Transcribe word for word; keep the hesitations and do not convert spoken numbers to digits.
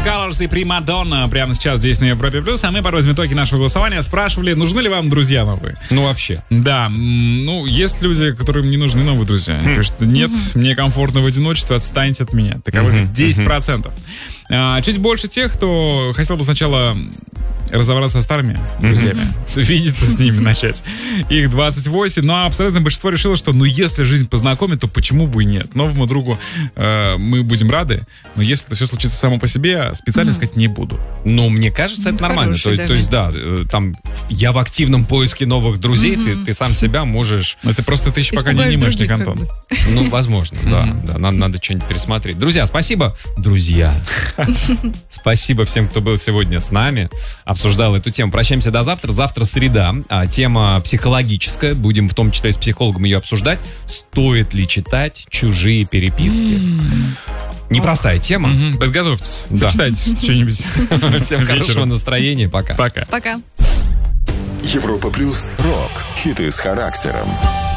Colors и Примадонна прямо сейчас здесь на Европе Плюс. А мы подводим итоги нашего голосования. Спрашивали, нужны ли вам друзья новые? Ну, вообще. Да, ну, есть люди, которым не нужны новые друзья. Они говорят, что нет, мне комфортно в одиночестве, отстаньте от меня. Таковых десять процентов. А, чуть больше тех, кто хотел бы сначала разобраться со старыми друзьями, mm-hmm. видеться с ними, начать. Их двадцать восемь, но абсолютно большинство решило, что ну если жизнь познакомит, то почему бы и нет. Новому другу э, мы будем рады, но если это все случится само по себе, специально mm-hmm. сказать не буду. Ну, мне кажется, это ну, нормально. Хороший, то, да, то есть, да, там, я в активном поиске новых друзей, mm-hmm. ты, ты сам себя можешь... Это просто ты еще пока не анимешник, Антон. Ну, возможно, да, да, надо, надо что-нибудь пересмотреть. Друзья, спасибо. Друзья. Спасибо всем, кто был сегодня с нами, обсуждал эту тему. Прощаемся до завтра. Завтра среда. А, тема психологическая. Будем в том числе с психологом ее обсуждать. Стоит ли читать чужие переписки? Непростая тема. Mm-hmm. Подготовьтесь. Да. Почитайте что-нибудь. Всем хорошего настроения. Пока. Пока. Пока. Европа Плюс. Рок. Хиты с характером.